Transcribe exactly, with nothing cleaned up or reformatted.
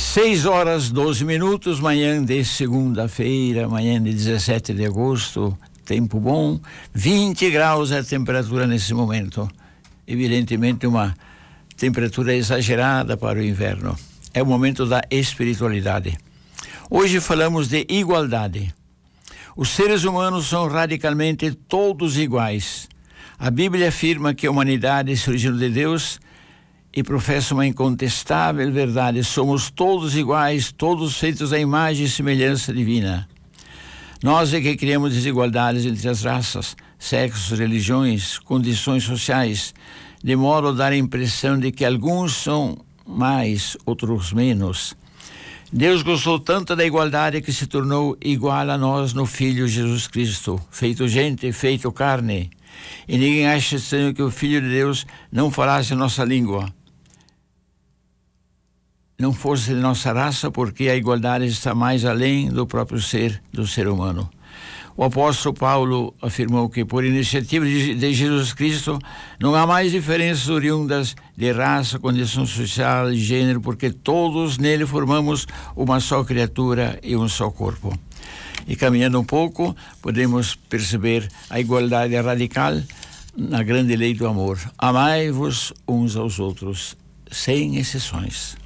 Seis horas, doze minutos, manhã de segunda-feira, manhã de dezessete de agosto, tempo bom, vinte graus é a temperatura nesse momento. Evidentemente uma temperatura exagerada para o inverno. É o momento da espiritualidade. Hoje falamos de igualdade. Os seres humanos são radicalmente todos iguais. A Bíblia afirma que a humanidade surgiu de Deus e professa uma incontestável verdade. Somos todos iguais, todos feitos à imagem e semelhança divina. Nós é que criamos desigualdades entre as raças, sexos, religiões, condições sociais, de modo a dar a impressão de que alguns são mais, outros menos. Deus gostou tanto da igualdade que se tornou igual a nós no Filho Jesus Cristo, feito gente, feito carne. E ninguém acha estranho que o Filho de Deus não falasse a nossa língua, não fosse de nossa raça, porque a igualdade está mais além do próprio ser do ser humano. O apóstolo Paulo afirmou que, por iniciativa de Jesus Cristo, não há mais diferenças oriundas de raça, condição social e gênero, porque todos nele formamos uma só criatura e um só corpo. E caminhando um pouco, podemos perceber a igualdade radical na grande lei do amor. Amai-vos uns aos outros, sem exceções.